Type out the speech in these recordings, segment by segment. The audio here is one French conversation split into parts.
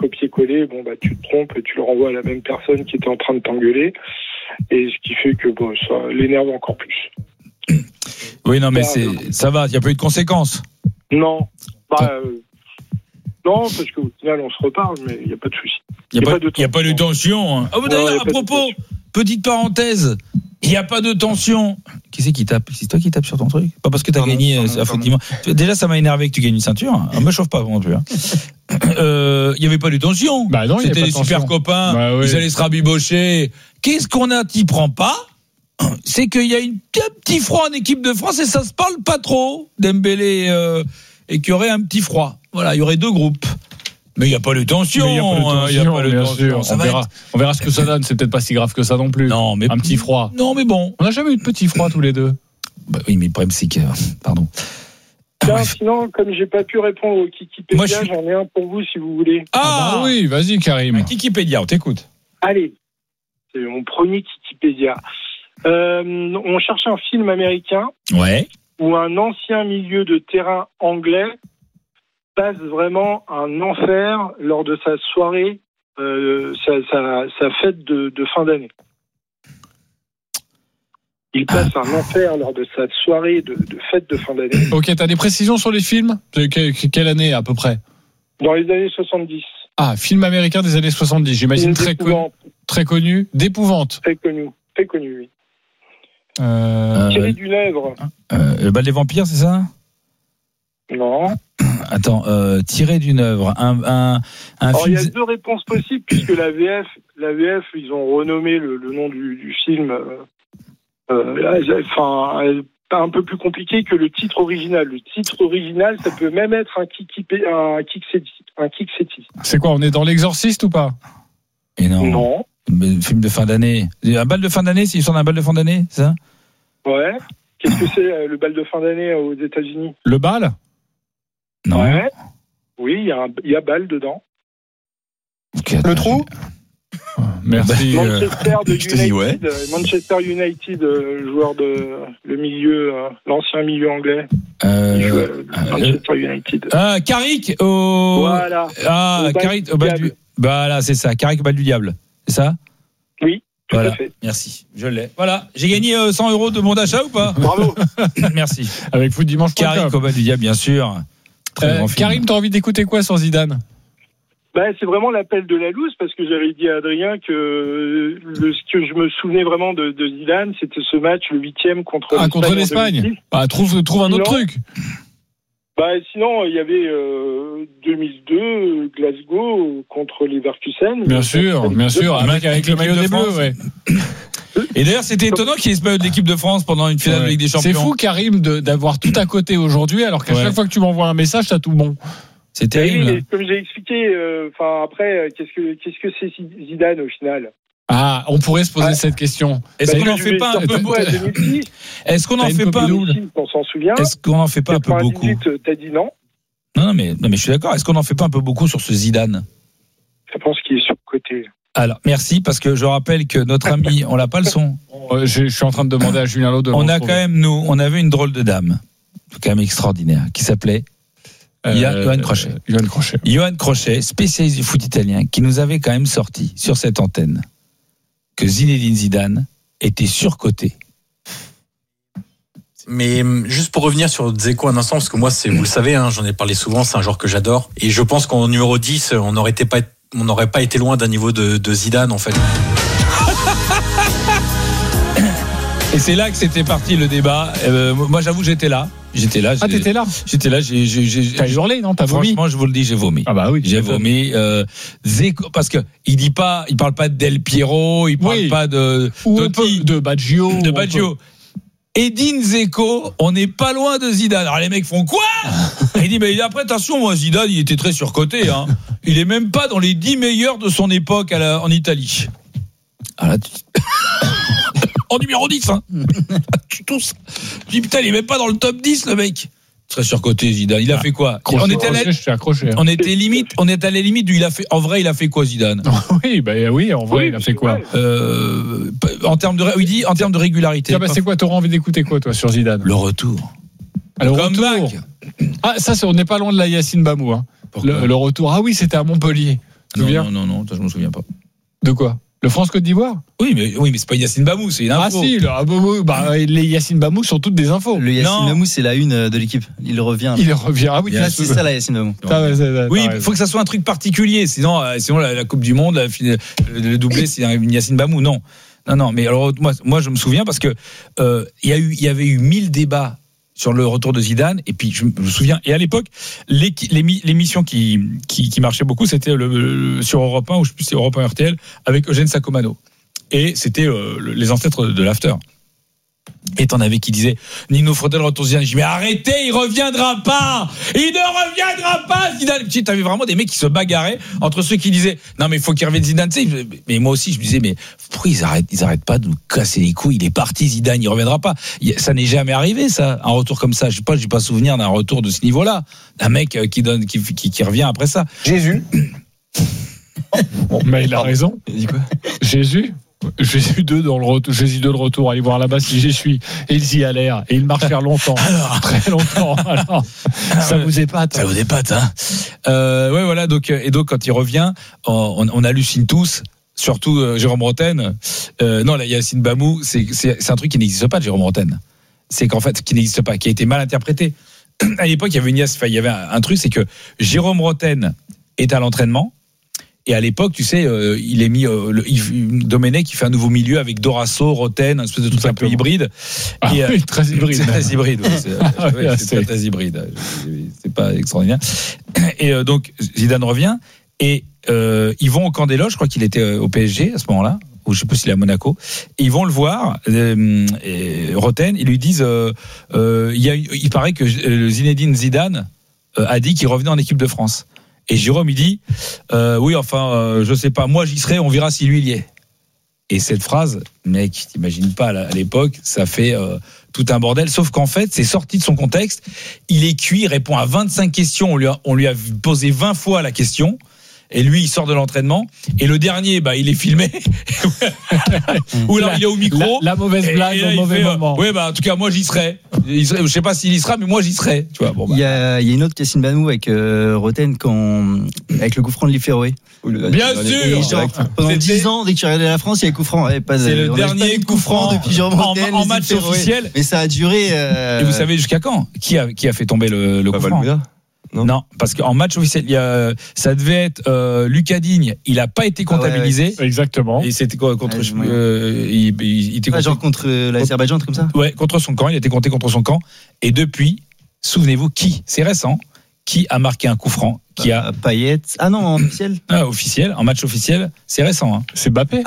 copier-coller, tu te trompes et tu le renvoies à la même personne qui était en train de t'engueuler. Et ce qui fait que ça l'énerve encore plus. Oui, non, mais ça va, il n'y a pas eu de conséquences. Non. Non, parce qu'au final, on se reparle, mais il n'y a pas de souci. Il n'y a pas de tension. Hein. D'ailleurs, à propos, petite parenthèse, il n'y a pas de tension. Qui c'est qui tape ? C'est toi qui tapes sur ton truc ? Pas parce que tu as gagné, effectivement. Déjà, ça m'a énervé que tu gagnes une ceinture. Ne me chauffe pas non plus. Il n'y avait pas de tension. Non, c'était des super copains. Ils allaient se rabibocher. Qu'est-ce qu'on t'y prend pas ? C'est qu'il y a un petit froid en équipe de France et ça se parle pas trop, Dembélé, et qu'il y aurait un petit froid. Voilà, il y aurait deux groupes. Mais il n'y a pas de tension. Il n'y a pas de tension. On verra ce que ça donne. C'est peut-être pas si grave que ça non plus. Non, mais un petit froid. Non, mais bon. On n'a jamais eu de petit froid tous les deux. Oui, mais le problème, c'est que. Pardon. Sinon, comme j'ai pas pu répondre au Kikipédia, j'en ai un pour vous si vous voulez. Oui, vas-y, Karim. Kikipédia, on t'écoute. Allez, c'est mon premier Kikipédia. On cherche un film américain où un ancien milieu de terrain anglais passe vraiment un enfer lors de sa soirée, sa fête de fin d'année. Il passe un enfer lors de sa soirée de fête de fin d'année. Ok, t'as des précisions sur les films ? Quelle année à peu près ? Dans les années 70. Film américain des années 70, j'imagine très connu. D'épouvante. Très connu, oui. Tiré d'une œuvre. Le bal des vampires, c'est ça ? Non. Attends, tiré d'une œuvre. Un Alors, film. il y a deux réponses possibles, puisque la VF, ils ont renommé le nom du film. Un peu plus compliqué que le titre original. Le titre original, ça peut même être un Kiksetti. C'est quoi ? On est dans l'Exorciste ou pas ? Et non. Non. Film de fin d'année. Un bal de fin d'année, c'est l'histoire d'un bal de fin d'année, c'est ça ? Ouais. Qu'est-ce que c'est le bal de fin d'année aux États-Unis ? Le bal ? Non. Ouais. Oui, il y a bal dedans. Okay, le trou ? Merci. Manchester United, joueur le milieu, l'ancien milieu anglais. Manchester United. Carrick au. Voilà. Carrick au bal du. Voilà, c'est ça. Carrick au bal du diable. C'est ça ? Oui. Voilà. Merci. Je l'ai. Voilà. J'ai gagné 100 € de bon d'achat ou pas ? Bravo. Merci. Avec Foot Dimanche. Carrick au bal du diable, bien sûr. Karim, t'as envie d'écouter quoi sur Zidane ? C'est vraiment l'appel de la loose, parce que j'avais dit à Adrien que ce que je me souvenais vraiment de Zidane, c'était ce match, le 8e contre l'Espagne. Trouve un autre truc. Sinon, il y avait 2002, Glasgow contre Leverkusen. Bien sûr, un mec avec le maillot des Bleus, ouais. Et d'ailleurs, c'était étonnant qu'il y ait ce maillot de l'équipe de France pendant une finale de Ligue des Champions. C'est fou, Karim, d'avoir tout à côté aujourd'hui, alors qu'à chaque fois que tu m'envoies un message, t'as tout bon. C'est terrible. Oui, comme j'ai expliqué, après, qu'est-ce que c'est Zidane au final ? On pourrait se poser cette question. Est-ce qu'on en fait pas un peu beaucoup ? Est-ce qu'on en fait pas on s'en souvient. Est-ce qu'on en fait pas un peu beaucoup ? T'as dit non. Non, mais je suis d'accord. Est-ce qu'on en fait pas un peu beaucoup sur ce Zidane ? Je pense qu'il est sur le côté. Alors, merci, parce que je rappelle que notre ami, on l'a pas le son. Je suis en train de demander à Julien Laude. On avait une drôle de dame, quand même extraordinaire, qui s'appelait Johan Crochet. Johan Crochet, spécialiste du foot italien, qui nous avait quand même sorti sur cette antenne que Zinedine Zidane était surcoté. Mais juste pour revenir sur Dzeko un instant, parce que moi, vous le savez, j'en ai parlé souvent, c'est un joueur que j'adore. Et je pense qu'en numéro 10, on n'aurait pas été loin d'un niveau de Zidane, en fait. Et c'est là que c'était parti le débat. Moi, j'avoue, j'étais là. T'étais là ? J'étais là. T'as hurlé, non ? T'as vomi ? Franchement, je vous le dis, j'ai vomi. Ah bah oui. J'ai vomi. Dzeko, parce que il parle pas de Del Piero, il parle pas de Totti, de Baggio. Edin Dzeko, on n'est pas loin de Zidane. Alors les mecs font quoi ? Il dit mais après attention, moi Zidane, il était très surcoté. Il est même pas dans les 10 meilleurs de son époque en Italie. Ah là, en numéro 10, tu tousses. Je dis putain, il est même pas dans le top 10, le mec. Très surcoté, Zidane. Il a fait quoi ? On était à la limite du en vrai, il a fait quoi, Zidane ? Oui, en vrai, il a fait quoi ? En termes de régularité. C'est quoi ? T'auras envie d'écouter quoi, toi, sur Zidane ? Le retour. Ça, on n'est pas loin de la Yacine Bamou. Le retour. Ah oui, c'était à Montpellier. Non, je me souviens pas. De quoi? Le France-Côte d'Ivoire? Oui, mais c'est pas Yacine Bamou, c'est une info. Ah si, les Yacine Bamou sont toutes des infos. Le Yacine Bamou, c'est la une de l'équipe. Il revient. Ah oui, là, c'est ça la Yacine Bamou. Oui, il faut que ça soit un truc particulier. Sinon la Coupe du Monde, le doublé, c'est une Yacine Bamou. Non, mais alors moi je me souviens parce que il y avait eu 1000 débats sur le retour de Zidane, et puis je me souviens, et à l'époque l'émission qui marchait beaucoup, c'était sur Europe 1, ou je sais plus si c'est Europe 1 RTL, avec Eugène Sacomano, et c'était les ancêtres de l'after. Et t'en avais qui disaient Nino Frodel retourne Zidane. Je dis mais arrêtez, il reviendra pas, il ne reviendra pas Zidane. T'avais vraiment des mecs qui se bagarraient entre ceux qui disaient non mais il faut qu'il revienne Zidane. Mais moi aussi je me disais mais pourquoi ils arrêtent pas de nous casser les couilles, il est parti Zidane, il reviendra pas. Ça n'est jamais arrivé ça, un retour comme ça. J'ai pas souvenir d'un retour de ce niveau-là, d'un mec qui revient après ça. Jésus. Bon, mais il a raison. Il dit quoi? Jésus 2 dans le retour, Jésus 2 le retour, allez voir là-bas si j'y suis, et ils y allèrent, et ils marchèrent longtemps. Alors, très longtemps. Alors, ça vous épate. Ça vous épate, hein. Ouais, voilà, donc quand il revient, on hallucine tous. Surtout Jérôme Rotten. Non, là, Yacine Bamou, c'est un truc qui n'existe pas de Jérôme Rotten. C'est qu'en fait, qui n'existe pas, qui a été mal interprété. À l'époque, il y avait un truc, c'est que Jérôme Rotten est à l'entraînement. Et à l'époque, tu sais, il est mis Domenech qui fait un nouveau milieu avec Dorasso, Roten, un espèce de truc un peu hybride. Oui, très hybride. C'est très hybride. Oui, c'est très hybride. C'est pas extraordinaire. Et donc Zidane revient et ils vont au camp des loges. Je crois qu'il était au PSG à ce moment-là, ou je sais pas s'il est à Monaco. Et ils vont le voir. Roten, ils lui disent, il paraît que Zinedine Zidane a dit qu'il revenait en équipe de France. Et Jérôme, il dit, oui, enfin, je sais pas, moi j'y serai, on verra si lui il y est. Et cette phrase, mec, t'imagines pas, à l'époque, ça fait tout un bordel, sauf qu'en fait, c'est sorti de son contexte, il est cuit, il répond à 25 questions, on lui a posé 20 fois la question, et lui, il sort de l'entraînement, et le dernier, il est filmé, ou alors il est au micro. La mauvaise blague au mauvais moment. Oui, en tout cas, moi j'y serai. Je sais pas s'il y sera, mais moi j'y serai. Tu vois, il y a une autre Yacine Bamou avec Roten avec le coup franc de Lee Ferroé. Bien sûr. Pendant 10 ans, dès que tu regardais la France, il y a coup franc. C'est le dernier coup franc depuis Jérôme Roten en match officiel. Mais ça a duré. Et vous savez jusqu'à quand? Qui a fait tomber le coup franc? Non, parce qu'en match officiel, ça devait être Lucas Digne. Il n'a pas été comptabilisé. Ouais. Exactement. Et c'était quoi contre il était genre contre l'Azerbaïdjan, un truc comme ça. Ouais, contre son camp. Il a été compté contre son camp. Et depuis, souvenez-vous c'est récent, qui a marqué un coup franc, Payet. Ah non, en officiel. Officiel, en match officiel, c'est récent. Hein. C'est Mbappé.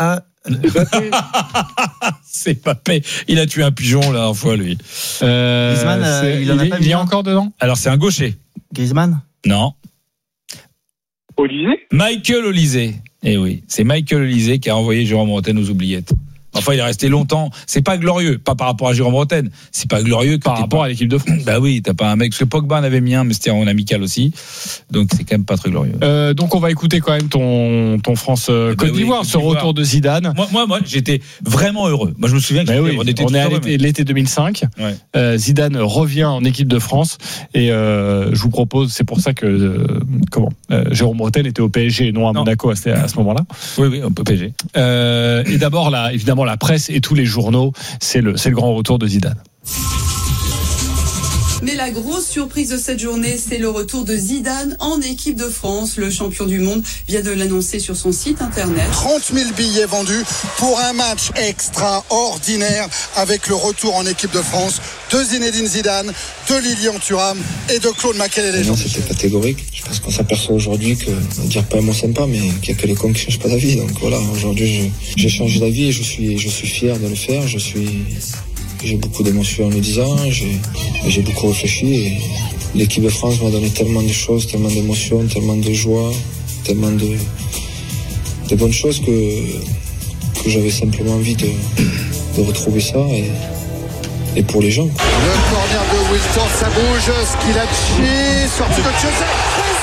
C'est Mbappé. Il a tué un pigeon la fois lui. Griezmann, il est encore dedans. Alors c'est un gaucher. Griezmann? Non. Olysée? Michael Olysée. Eh oui, c'est Michael Olysée qui a envoyé Jérôme Roten aux oubliettes. Enfin, il est resté longtemps. C'est pas glorieux, pas par rapport à Jérôme Roten. C'est pas glorieux par rapport à l'équipe de France. Bah oui, t'as pas un mec. Parce que Pogba en avait mis un, mais c'était en amical aussi. Donc c'est quand même pas très glorieux. Donc on va écouter quand même ton France Côte d'Ivoire, ce retour de Zidane. Moi, j'étais vraiment heureux. Moi, je me souviens que on est à l'été 2005. Ouais. Zidane revient en équipe de France et je vous propose, c'est pour ça que Jérôme Roten était au PSG et non à Monaco à ce moment-là. Oui, au PSG. Et d'abord évidemment la presse et tous les journaux, c'est le grand retour de Zidane. Mais la grosse surprise de cette journée, c'est le retour de Zidane en équipe de France. Le champion du monde vient de l'annoncer sur son site internet. 30 000 billets vendus pour un match extraordinaire avec le retour en équipe de France de Zinedine Zidane, de Lilian Thuram et de Claude Makélélé. Non, c'était catégorique. Je pense qu'on s'aperçoit aujourd'hui que, on va dire pas un mot sympa, mais qu'il n'y a que les cons qui ne changent pas d'avis. Donc voilà, aujourd'hui j'ai changé d'avis et je suis fier de le faire. J'ai beaucoup d'émotions en le disant, j'ai beaucoup réfléchi et l'équipe de France m'a donné tellement de choses, tellement d'émotions, tellement de joie, tellement de bonnes choses que j'avais simplement envie de retrouver ça et pour les gens. Le corner de Wilson, ça bouge, Skilacci, sortie de Joseph,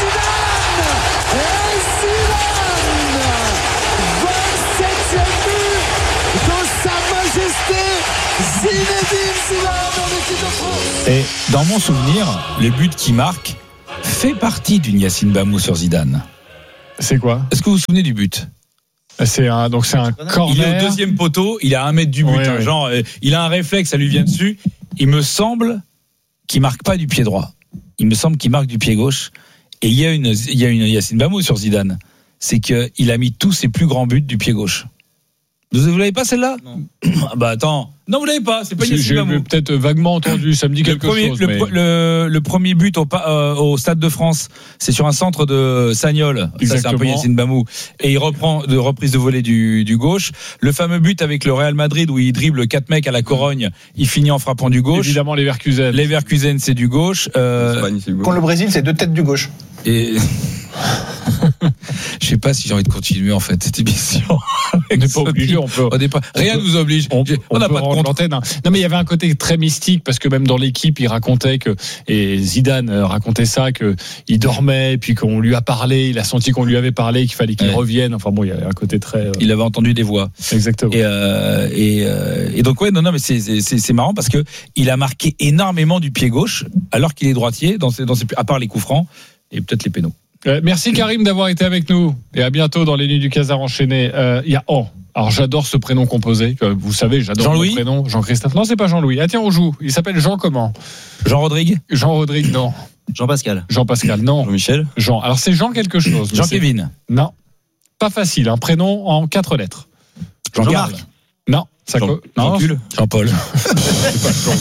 Zinedine Zidane dans l'équipe de France. Et dans mon souvenir, le but qu'il marque fait partie d'une Yacine Bamou sur Zidane. C'est quoi? Est-ce que vous vous souvenez du but? C'est un corner. Il est au deuxième poteau, il est à 1 mètre du but. Ouais. Genre, il a un réflexe, ça lui vient dessus. Il me semble qu'il marque pas du pied droit. Il me semble qu'il marque du pied gauche. Et il y a une Yacine Bamou sur Zidane. C'est qu'il a mis tous ses plus grands buts du pied gauche. Vous l'avez pas celle-là? Non. Bah attends. Non, vous l'avez pas. C'est pas Yacine Bamou. J'ai peut-être vaguement entendu. Ça me dit quelque chose. Le premier but au Stade de France, c'est sur un centre de Sagnol. Ça, c'est un peu Yacine Bamou. Et il reprend de reprise de volée du gauche. Le fameux but avec le Real Madrid où il dribble 4 mecs à la Corogne. Il finit en frappant du gauche. Évidemment, les Leverkusen, c'est du gauche. Contre le Brésil, c'est 2 têtes du gauche. Et je sais pas si j'ai envie de continuer en fait cette émission. On n'est pas obligé, rien ne nous oblige. On n'a pas de compte. L'antenne. Non, mais il y avait un côté très mystique parce que même dans l'équipe, il racontait et Zidane racontait ça, qu'il dormait, puis qu'on lui a parlé, il a senti qu'on lui avait parlé, qu'il fallait qu'il revienne. Enfin bon, il y avait un côté très. Il avait entendu des voix. Exactement. Et donc non, mais c'est marrant parce que il a marqué énormément du pied gauche alors qu'il est droitier à part les coups francs et peut-être les pénaux. Merci Karim d'avoir été avec nous et à bientôt dans les nuits du Casar enchaîné. Il y a alors j'adore ce prénom composé, vous savez, j'adore Jean-Louis. Le prénom Jean-Christophe. Non, c'est pas Jean-Louis. Ah tiens, on joue. Il s'appelle Jean comment? Jean-Rodrigue, non. Jean-Pascal, non. Jean-Michel, Jean. Alors c'est Jean quelque chose. Jean-Kévin. Non. Pas facile, un prénom en 4 lettres. Jean-Marc. Non, Jean-Paul. C'est pas Jean.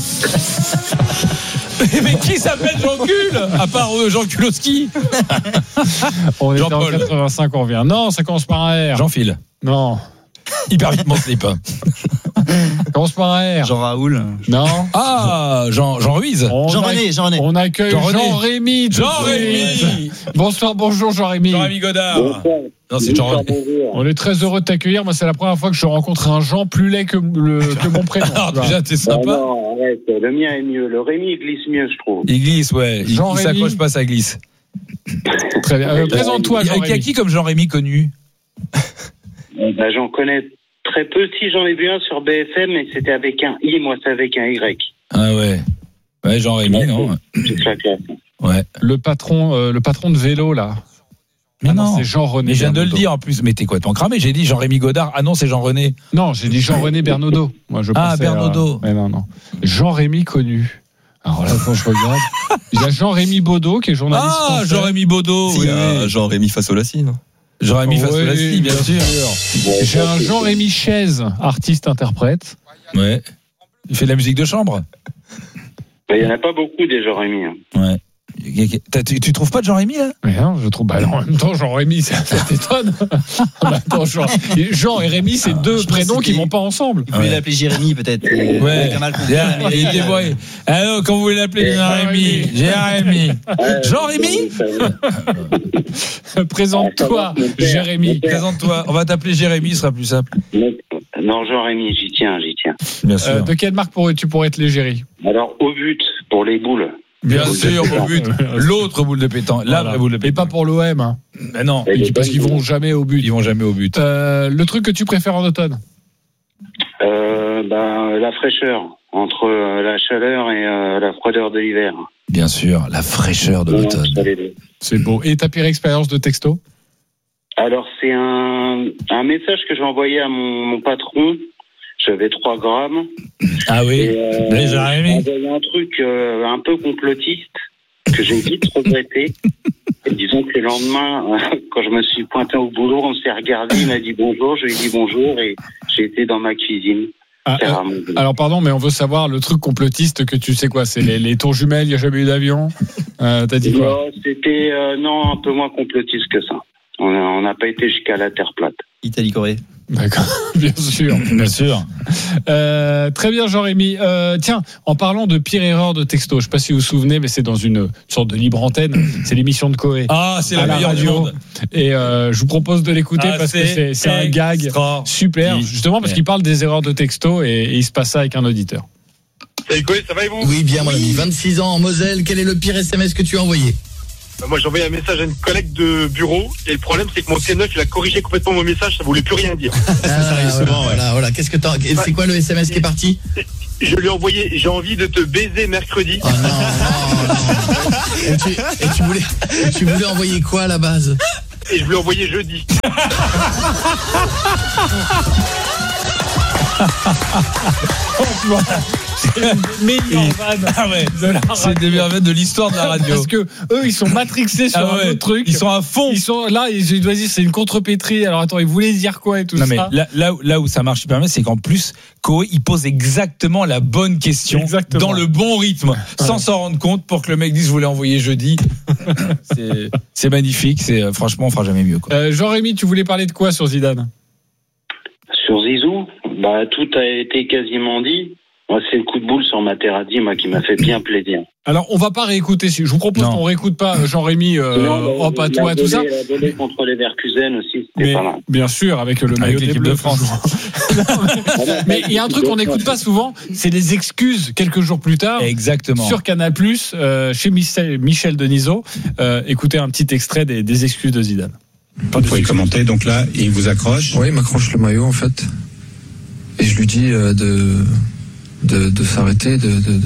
Mais qui s'appelle Jean-Cul à part Jean Kulowski? On est en Jean-Paul. 85, on revient. Non, ça commence par un R. Jean-Phil. Non. Hyper vite mon slip. Commence par un R. Jean-Raoul. Non. Ah, Jean Ruiz. Jean-René. On accueille Jean-Rémy. Jean-Rémy. Bonsoir, bonjour Jean-Rémy. Jean-Rémy Godard. Bonsoir. Non, c'est Jean. On est très heureux de t'accueillir. Moi, c'est la première fois que je rencontre un Jean plus laid que mon prénom. Alors, déjà, t'es sympa. Non, arrête, le mien est mieux. Le Rémi, il glisse mieux, je trouve. Il glisse, ouais. Il s'accroche pas, ça glisse. Très bien. Présente-toi, Jean-Rémy. Il y a qui comme Jean-Rémy connu? J'en connais très peu. Si j'en ai vu un sur BFM, mais c'était avec un I, moi c'est avec un Y. Ah ouais. Ouais, Jean-Rémy, non. C'est la classe. Ouais. Le patron de vélo, là. Mais non, c'est Jean-René. Mais je viens de le Bernaudot. dire en plus, mais t'es complètement cramé. J'ai dit Jean-Rémy Godard. Ah non, c'est Jean-René. Non, j'ai dit Jean-René Bernaudot. Moi, je pensais Bernaudot. Mais non. Jean-Rémy connu. Alors là, quand je regarde, il y a Jean-Rémy Baudot qui est journaliste. Ah, français. Jean-Rémy Baudot. Oui, Jean-Rémy Fassolassi, non? Jean-Rémy Fassolassi, bien sûr. J'ai un Jean-Rémy Chaise, artiste-interprète. Ouais. Il fait de la musique de chambre. Il n'y en a pas beaucoup des Jean-Rémy. Ouais. Tu trouves pas de Jean-Rémy là? Mais non, je trouve. En même temps, Jean-Rémy, ça t'étonne. Jean et Rémy, c'est deux prénoms qui vont pas ensemble. Vous voulez l'appeler Jérémy peut-être? Ouais. Il débrouille. Alors, quand vous voulez l'appeler Jean-Rémy, Jean-Rémy. Présente-toi, Jérémy. Présente-toi. On va t'appeler Jérémy, ce sera plus simple. Non, Jean-Rémy, j'y tiens. Bien sûr. De quelle marque tu pourrais être l'égérie? Alors, au but, pour les boules. Bien sûr, au but. L'autre boule de pétanque. La vraie boule de pétanque. Et pas pour l'OM. Hein. Mais non. Parce qu'ils vont jamais au but. Le truc que tu préfères en automne? La fraîcheur. Entre la chaleur et la froideur de l'hiver. Bien sûr, la fraîcheur de l'automne. C'est beau. Et ta pire expérience de texto? Alors, c'est un message que j'ai envoyé à mon patron. J'avais 3 grammes. Ah oui, déjà j'ai envoyé un truc un peu complotiste que j'ai vite regretté. Et disons que le lendemain, quand je me suis pointé au boulot, on s'est regardé, il m'a dit bonjour, je lui ai dit bonjour et j'ai été dans ma cuisine. Alors pardon, mais on veut savoir le truc complotiste que tu sais quoi, c'est les tours jumelles, il n'y a jamais eu d'avion. T'as dit quoi? C'était un peu moins complotiste que ça. On n'a pas été jusqu'à la Terre plate. Italie-Corée. D'accord, bien sûr. Très bien, Jean-Rémy. Tiens, en parlant de pire erreur de texto, je ne sais pas si vous vous souvenez, mais c'est dans une sorte de libre antenne. C'est l'émission de Coé. Ah, c'est la meilleure du monde. Et je vous propose de l'écouter parce que c'est un gag super, justement parce qu'il parle des erreurs de texto et il se passe ça avec un auditeur. Salut Coé, ça va et vous? Oui, bien mon ami. 26 ans en Moselle. Quel est le pire SMS que tu as envoyé? Moi, j'ai envoyé un message à une collègue de bureau et le problème, c'est que mon T9, il a corrigé complètement mon message, ça voulait plus rien dire. Ça arrive souvent, voilà. Qu'est-ce que c'est quoi le SMS qui est parti? Je lui ai envoyé, j'ai envie de te baiser mercredi. Oh non. Et tu voulais envoyer quoi à la base? et je lui ai envoyé jeudi. Voilà. C'est une meilleure vanne. Ah ouais, c'est des meilleures vannes de l'histoire de la radio. Parce que eux, ils sont matrixés sur un autre truc. Ils sont à fond. Ils sont là, je dois dire, c'est une contrepétrie. Alors attends, ils voulaient dire quoi et tout ça. Non mais là où ça marche super bien, c'est qu'en plus, Koé, il pose exactement la bonne question dans le bon rythme, sans s'en rendre compte, pour que le mec dise je voulais envoyer jeudi. c'est magnifique. Franchement, on fera jamais mieux, quoi. Jean-Rémy, tu voulais parler de quoi sur Zidane? Sur Zizou, tout a été quasiment dit. Moi, c'est le coup de boule sur Materazzi, qui m'a fait bien plaisir. Alors, on va pas réécouter. Je vous propose qu'on réécoute pas Jean-Rémy, hop à toi, tout ça. La volée contre les Leverkusen aussi, c'était pas mal. Bien sûr, avec le maillot de l'équipe de France. Mais il y a un truc qu'on n'écoute pas souvent, c'est les excuses quelques jours plus tard. Exactement. Sur Canal+, chez Michel Denisot. Écoutez un petit extrait des excuses de Zidane. Vous pouvez commenter, donc là, il vous accroche. Oui, il m'accroche le maillot en fait. Et je lui dis de s'arrêter,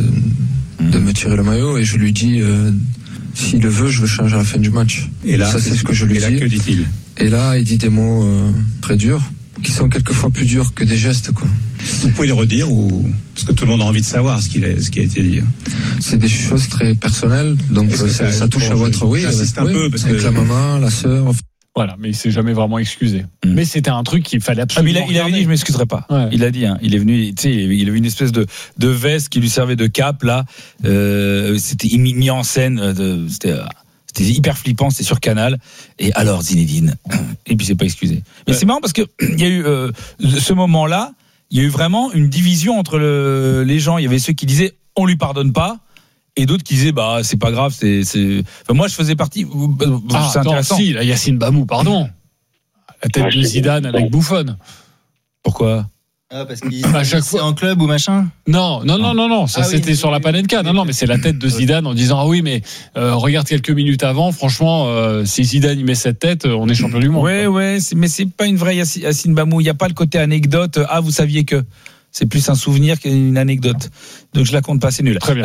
de me tirer le maillot, et je lui dis s'il le veut, je veux changer à la fin du match. Et là, ça c'est ce que je lui dis. Et là, que dit-il? Et là, il dit des mots très durs, qui sont quelquefois plus durs que des gestes, quoi. Vous pouvez le redire, ou parce que tout le monde a envie de savoir ce qui a été dit. C'est des choses très personnelles, donc ça touche à votre un peu parce avec que la maman, la sœur. Voilà, mais il s'est jamais vraiment excusé. Mais c'était un truc qu'il fallait absolument. Il avait dit, je m'excuserai pas. Ouais. Il a dit, il est venu, tu sais, il avait une espèce de veste qui lui servait de cape là. C'était mis en scène. C'était hyper flippant. C'était sur Canal. Et alors Zinedine, et puis c'est pas excusé. Mais c'est marrant parce que il y a eu ce moment-là, il y a eu vraiment une division entre les gens. Il y avait ceux qui disaient on lui pardonne pas. Et d'autres qui disaient c'est pas grave, Enfin, moi je faisais partie. C'est intéressant. Si, là, Yacine Bamou, pardon. La tête de Zidane avec Buffon. Pourquoi? Parce qu'il c'est en club ou machin. Non. Ça c'était sur la Panenka. Non, mais c'est la tête de Zidane en disant oui, mais regarde quelques minutes avant. Franchement, si Zidane il met cette tête, on est champion du monde. Ouais, mais c'est pas une vraie Yacine Bamou. Il y a pas le côté anecdote. Vous saviez que. C'est plus un souvenir qu'une anecdote. Donc je la compte pas, c'est nul. Très bien.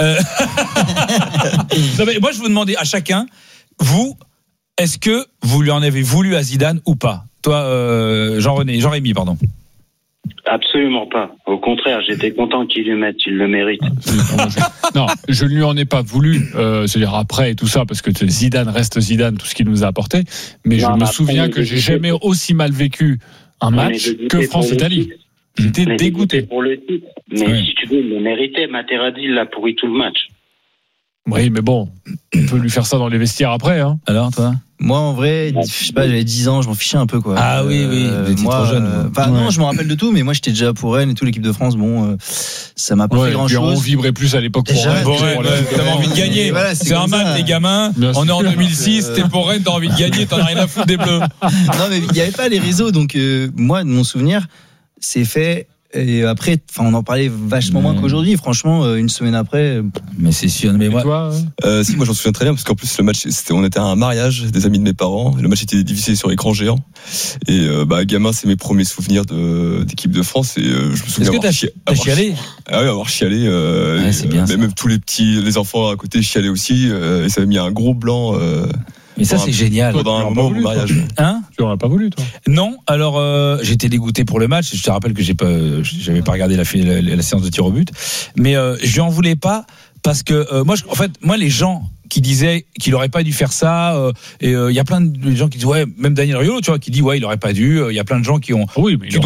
Non, mais moi je vous demandais à chacun, vous, est-ce que vous lui en avez voulu à Zidane ou pas? Toi, Jean-Rémy, pardon. Absolument pas. Au contraire, j'étais content qu'il le mette, il le mérite. Non, je ne lui en ai pas voulu, c'est-à-dire après et tout ça, parce que Zidane reste Zidane, tout ce qu'il nous a apporté. Mais je me souviens que j'ai jamais aussi mal vécu un match que France-Italie. J'étais dégoûté. Pour le titre. Mais si tu veux, il le méritait. Materazzi, il a pourri tout le match. Oui, mais bon, on peut lui faire ça dans les vestiaires après. Hein. Alors, toi? Moi, en vrai, je sais pas, j'avais 10 ans, je m'en fichais un peu, quoi. Ah oui, moi, trop jeune. Non, je me rappelle de tout, mais moi, j'étais déjà pour Rennes et tout, l'équipe de France. Bon, ça m'a pas fait grand chose. On vibrait plus à l'époque pour Rennes. T'avais envie de gagner. Voilà, c'est un match, les gamins. On est en 2006, t'es pour Rennes, t'as envie de gagner, t'en as rien à foutre des Bleus. Non, mais il y avait pas les réseaux, donc moi, de mon souvenir, c'est fait. Et après, on en parlait vachement moins qu'aujourd'hui. Franchement, une semaine après. Mais c'est sûr. Mais moi, moi j'en souviens très bien parce qu'en plus le match, on était à un mariage des amis de mes parents. Le match était diffusé sur écran géant. Et gamin, c'est mes premiers souvenirs d'équipe de France. Et je me souviens. Est-ce que t'as chialé? Ah oui, avoir chialé. C'est bien. Même tous les enfants à côté chialaient aussi. Et ça m'a mis un gros blanc. Mais ça, c'est génial. Pendant un moment au mariage. Tu n'en as pas voulu, toi? Non. Alors, j'étais dégoûté pour le match. Je te rappelle que j'avais pas regardé la séance de tir au but. Mais je lui en voulais pas parce que moi, les gens qui disaient qu'il aurait pas dû faire ça, et il y a plein de gens qui disent même Daniel Riolo, tu vois, qui dit il aurait pas dû. Il y a plein de gens qui ont. Oui, mais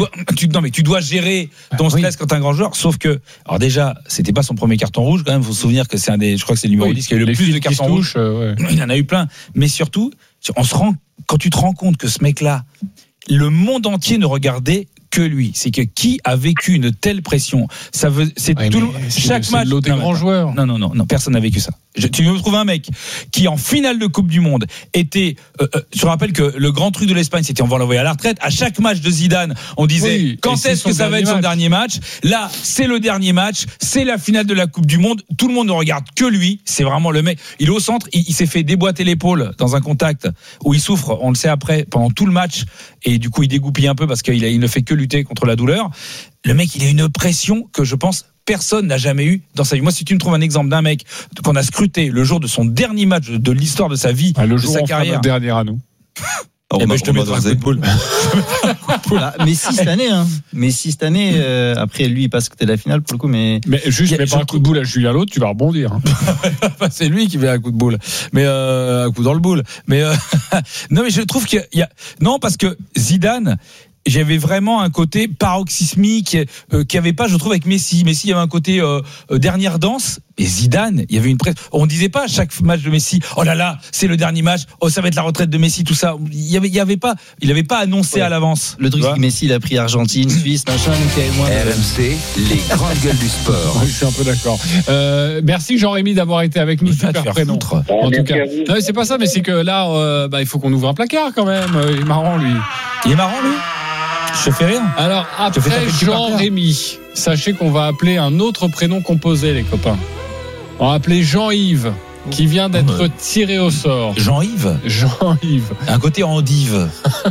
tu dois gérer ton stress quand t'es un grand joueur. Sauf que, alors déjà, c'était pas son premier carton rouge quand même. Faut se souvenir que c'est je crois que c'est le numéro 10 qui a eu le plus de cartons rouges. Il en a eu plein. Mais surtout, quand tu te rends compte que ce mec-là, le monde entier ne regardait que lui. C'est que qui a vécu une telle pression? Chaque match. Des grands joueurs. Non, personne n'a vécu ça. Tu me trouves un mec qui en finale de Coupe du Monde était. Je rappelle que le grand truc de l'Espagne, c'était on va l'envoyer à la retraite. À chaque match de Zidane, on disait quand est-ce que ça va être son dernier match? Là, c'est le dernier match, c'est la finale de la Coupe du Monde. Tout le monde ne regarde que lui. C'est vraiment le mec. Il est au centre. Il s'est fait déboîter l'épaule dans un contact où il souffre. On le sait après pendant tout le match et du coup il dégoupille un peu parce qu'il ne fait que lutter contre la douleur. Le mec, il a une pression que je pense personne n'a jamais eu dans sa vie. Moi, si tu me trouves un exemple d'un mec qu'on a scruté le jour de son dernier match de l'histoire de sa vie, le de jour sa on carrière, fera notre dernier à nous. Eh ben, je te mettrai un coup de boule. Messi cette année, hein. Messi cette année, après lui il passe côté de la finale pour le coup, mais juste mets pas un coup de boule à Julien Lautre, tu vas rebondir. C'est lui qui met un coup de boule, mais un coup dans le boule. Mais non, mais je trouve qu'il y a non, parce que Zidane, j'avais vraiment un côté paroxysmique qui avait pas, je trouve, avec Messi. Messi, il y avait un côté dernière danse. Et Zidane, il y avait une presse. On disait pas à chaque match de Messi, oh là là, c'est le dernier match, oh ça va être la retraite de Messi, tout ça. Il avait pas annoncé à l'avance. Le truc, c'est que Messi, il a pris Argentine, Suisse, machin, donc il y avait moins. RMC, les grandes gueules du sport. Je suis un peu d'accord. Merci Jean-Rémy d'avoir été avec nous. Super prénom. En tout cas, non, c'est pas ça, mais c'est que là, il faut qu'on ouvre un placard quand même. Il est marrant lui. Je fais rien. Alors après Jean-Rémy, sachez qu'on va appeler un autre prénom composé, les copains. On va appeler Jean-Yves, qui vient d'être tiré au sort. Jean-Yves. Un côté endive.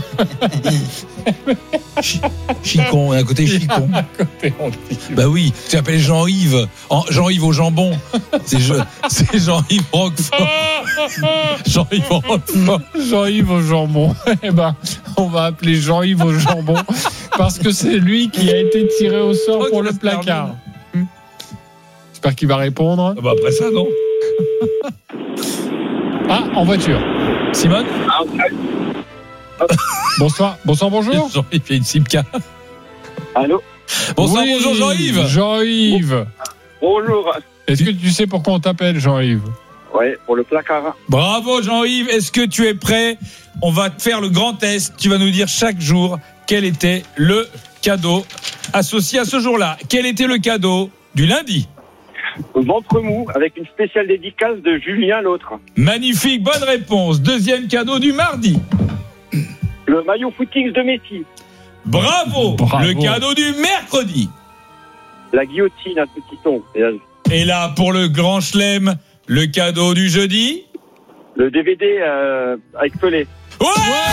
Chicon, un côté chicon. Bah oui, tu t'appelles Jean-Yves. Jean-Yves au jambon. C'est Jean-Yves Roquefort. Jean-Yves au jambon. Eh ben, on va appeler Jean-Yves au jambon parce que c'est lui qui a été tiré au sort pour le placard. J'espère qu'il va répondre. Bah après ça, non. Ah, en voiture. Simone. Bonsoir, bonjour. Jean-Yves, il y a une Simca. Allô. Bonsoir, oui, bonjour Jean-Yves. Jean-Yves. Bonjour. Est-ce que tu sais pourquoi on t'appelle Jean-Yves? Oui, pour le placard. Bravo Jean-Yves. Est-ce que tu es prêt? On va te faire le grand test. Tu vas nous dire chaque jour quel était le cadeau associé à ce jour-là. Quel était le cadeau du lundi? Ventre mou avec une spéciale dédicace de Julien Lautre. Magnifique, bonne réponse. Deuxième cadeau du mardi. Le maillot footings de Messi. Bravo. Le cadeau du mercredi. La guillotine à petit ton. Et là, pour le grand chelem, le cadeau du jeudi. Le DVD avec Pelé. Ouais.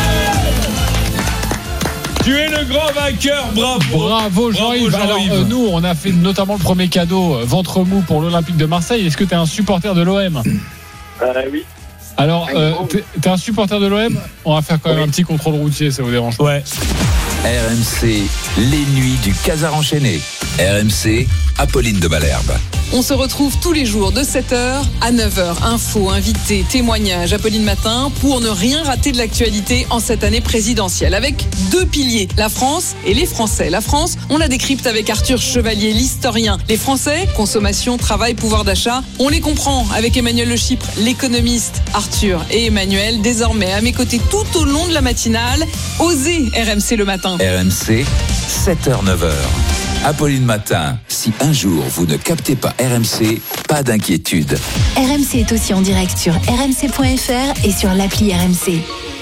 Tu es le grand vainqueur, bravo Jean-Yves. Alors nous, on a fait notamment le premier cadeau, ventre mou pour l'Olympique de Marseille. Est-ce que tu es un supporter de l'OM? Oui. Alors, t'es un supporter de l'OM? On va faire quand même un petit contrôle routier, ça vous dérange pas? Ouais. RMC, les nuits du Casar enchaîné. RMC, Apolline de Malherbe. On se retrouve tous les jours de 7h à 9h. Infos, invités, témoignages, Apolline Matin, pour ne rien rater de l'actualité en cette année présidentielle. Avec deux piliers, la France et les Français. La France, on la décrypte avec Arthur Chevalier, l'historien. Les Français, consommation, travail, pouvoir d'achat, on les comprend avec Emmanuel Le Chypre, l'économiste. Arthur et Emmanuel, désormais à mes côtés tout au long de la matinale. Osez RMC le matin. RMC, 7h-9h. Apolline Matin, si un jour vous ne captez pas RMC, pas d'inquiétude. RMC est aussi en direct sur rmc.fr et sur l'appli RMC.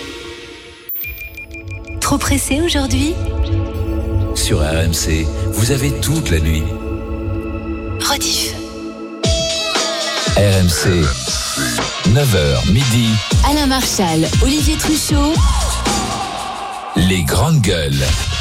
Trop pressé aujourd'hui? Sur RMC, vous avez toute la nuit. Rediff. RMC, 9h midi. Alain Marchal, Olivier Truchot. Les grandes gueules.